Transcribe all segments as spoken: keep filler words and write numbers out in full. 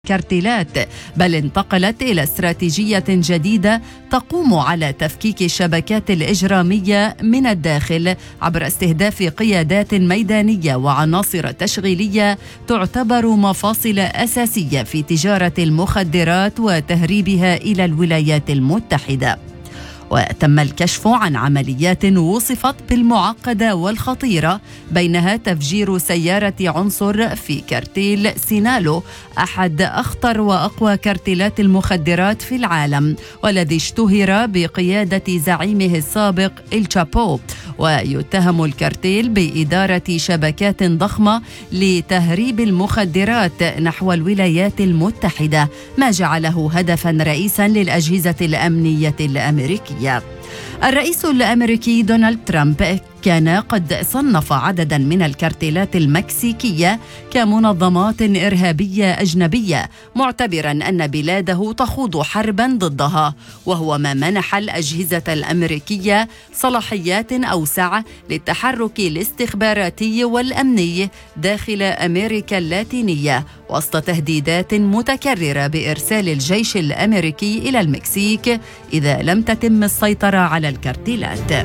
كارتيلات، بل انتقلت إلى استراتيجية جديدة تقوم على تفكيك الشبكات الإجرامية من الداخل عبر استهداف قيادات ميدانية وعناصر تشغيلية تعتبر مفاصل أساسية في تجارة المخدرات وتهريبها إلى الولايات المتحدة. وتم الكشف عن عمليات وصفت بالمعقدة والخطيرة، بينها تفجير سيارة عنصر في كارتيل سينالو، أحد أخطر وأقوى كارتيلات المخدرات في العالم، والذي اشتهر بقيادة زعيمه السابق الشابو. ويتهم الكارتيل بإدارة شبكات ضخمة لتهريب المخدرات نحو الولايات المتحدة، ما جعله هدفاً رئيساً للأجهزة الأمنية الأمريكية. الرئيس الأمريكي دونالد ترامب كان قد صنف عدداً من الكارتيلات المكسيكية كمنظمات إرهابية أجنبية، معتبراً أن بلاده تخوض حرباً ضدها، وهو ما منح الأجهزة الأمريكية صلاحيات أوسع للتحرك الاستخباراتي والأمني داخل أمريكا اللاتينية، وسط تهديدات متكررة بإرسال الجيش الأمريكي إلى المكسيك إذا لم تتم السيطرة على الكارتيلات.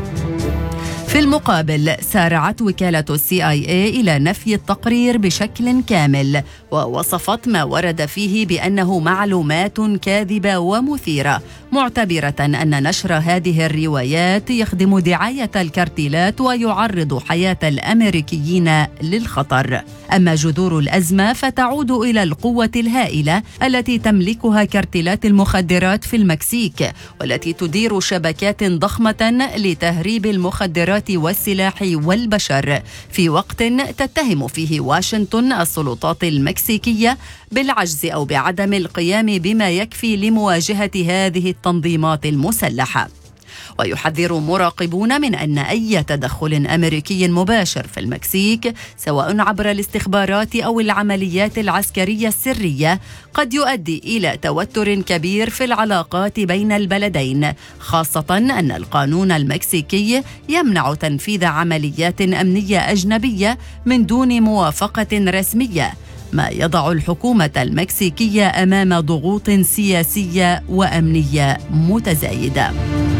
في المقابل، سارعت وكالة السي آي إيه إلى نفي التقرير بشكل كامل، ووصفت ما ورد فيه بأنه معلومات كاذبة ومثيرة، معتبرة أن نشر هذه الروايات يخدم دعاية الكارتيلات ويعرض حياة الأمريكيين للخطر. أما جذور الأزمة فتعود إلى القوة الهائلة التي تملكها كارتيلات المخدرات في المكسيك، والتي تدير شبكات ضخمة لتهريب المخدرات والسلاح والبشر، في وقت تتهم فيه واشنطن السلطات المكسيكية بالعجز أو بعدم القيام بما يكفي لمواجهة هذه التنظيمات المسلحة. ويحذر مراقبون من أن أي تدخل أمريكي مباشر في المكسيك، سواء عبر الاستخبارات أو العمليات العسكرية السرية، قد يؤدي إلى توتر كبير في العلاقات بين البلدين، خاصة أن القانون المكسيكي يمنع تنفيذ عمليات أمنية أجنبية من دون موافقة رسمية، ما يضع الحكومة المكسيكية أمام ضغوط سياسية وأمنية متزايدة.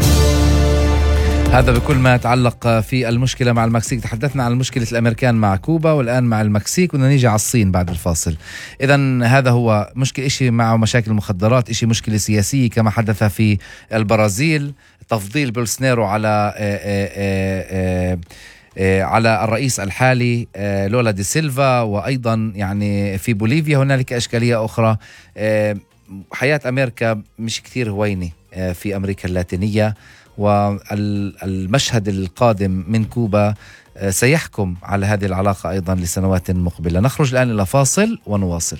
هذا بكل ما يتعلق في المشكلة مع المكسيك. تحدثنا عن مشكلة الأمريكان مع كوبا، والآن مع المكسيك، ودنا نيجي على الصين بعد الفاصل. إذن هذا هو مشكلة، إشي مع مشاكل المخدرات، إشي مشكلة سياسية كما حدث في البرازيل، تفضيل بولسونارو على آآ آآ آآ على الرئيس الحالي لولا دي سيلفا، وأيضا يعني في بوليفيا هنالك أشكالية أخرى. حياة أمريكا مش كتير هوينة في أمريكا اللاتينية، والمشهد القادم من كوبا سيحكم على هذه العلاقة أيضا لسنوات مقبلة. نخرج الآن إلى فاصل ونواصل.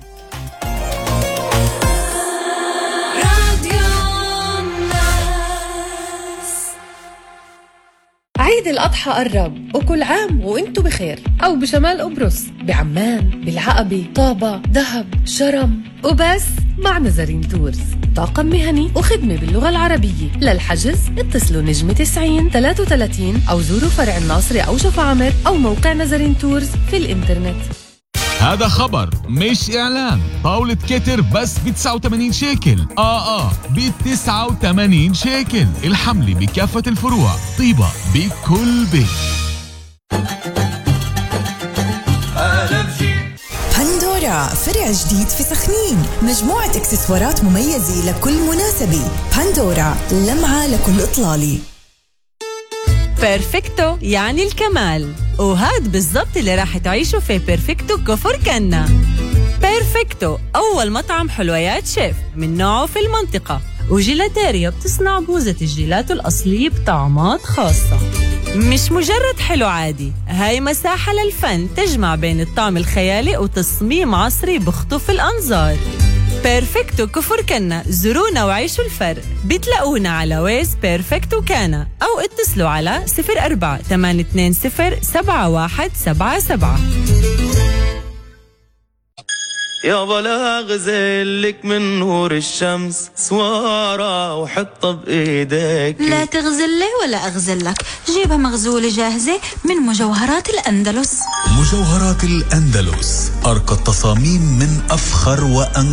عيد الأضحى قرب، وكل عام وانتو بخير. أو بشمال قبرص، بعمان، بالعقبة، طابة، دهب، شرم، وبس مع نزرين تورز، طاقم مهني وخدمة باللغة العربية. للحجز اتصلوا نجمة تسعين ثلاثة وثلاثين أو زوروا فرع الناصري أو شفا عمر أو موقع نزرين تورز في الإنترنت. هذا خبر مش إعلان. طاولة كتر بس ب تسعة وثمانين شيكل. آه آه ب تسعة وثمانين شيكل. الحملة بكافة الفروع، طيبة بكل بيت. بندورا فرع جديد في سخنين، مجموعة اكسسوارات مميزة لكل مناسبة. بندورا، لمعة لكل إطلالي. بيرفكتو يعني الكمال، وهاد بالضبط اللي راح تعيشوا في بيرفكتو كفر كنا. بيرفكتو أول مطعم حلويات شيف من نوعه في المنطقة، وجيلاتيريا بتصنع بوزة الجيلاتو الأصلية بطعمات خاصة. مش مجرد حلو عادي، هاي مساحة للفن تجمع بين الطعم الخيالي وتصميم عصري بخطف الأنظار. بيرفكتو كفر كنا، زورونا وعيشوا الفرق. بتلاقونا على ويز بيرفكتو كانا، أو اتصلوا على صفر أربعة ثمانية اثنين صفر سبعة واحد سبعة سبعة. يا بلا غزلك من نور الشمس سوارة وحطها بإيديك. لا تغزلي ولا أغزلك، جيبها مغزولة جاهزة من مجوهرات الأندلس. مجوهرات الأندلس، أرقى التصاميم من أفخر وأنقى